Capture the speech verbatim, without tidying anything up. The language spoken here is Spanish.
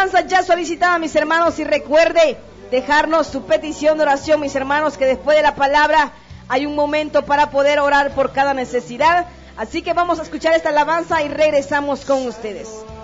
alabanza ya solicitada, mis hermanos, y recuerde dejarnos su petición de oración, mis hermanos, que después de la palabra hay un momento para poder orar por cada necesidad. Así que vamos a escuchar esta alabanza y regresamos con ustedes.